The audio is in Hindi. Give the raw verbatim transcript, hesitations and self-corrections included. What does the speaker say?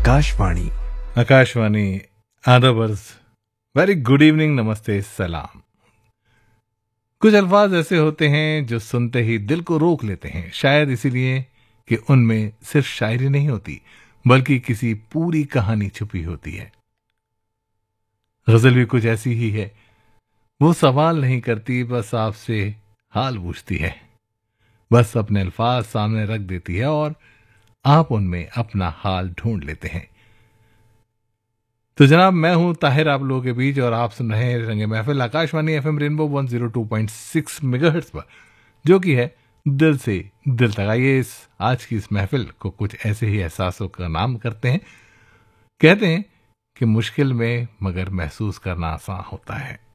आकाशवाणी आकाशवाणी आदाब अर्ज, वेरी गुड इवनिंग, नमस्ते, सलाम। कुछ अल्फाज ऐसे होते हैं जो सुनते ही दिल को रोक लेते हैं, शायद इसीलिए कि उनमें सिर्फ शायरी नहीं होती बल्कि किसी पूरी कहानी छुपी होती है। गजल भी कुछ ऐसी ही है। वो सवाल नहीं करती, बस आपसे हाल पूछती है, बस अपने अल्फाज सामने रख देती है और आप उनमें अपना हाल ढूंढ लेते हैं। तो जनाब, मैं हूं ताहिर आप लोगों के बीच और आप सुन रहे हैं रंगे महफिल Akashvani FM rainbow one zero two point six megahertz पर, जो कि है दिल से दिल तक। आइए इस आज की इस महफिल को कुछ ऐसे ही एहसासों का नाम करते हैं। कहते हैं कि मुश्किल में मगर महसूस करना आसान होता है।